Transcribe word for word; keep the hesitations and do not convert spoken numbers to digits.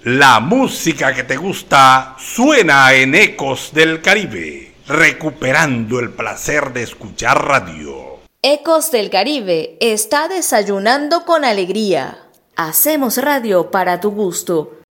La música que te gusta suena en Ecos del Caribe, recuperando el placer de escuchar radio. Ecos del Caribe está desayunando con alegría. Hacemos radio para tu gusto.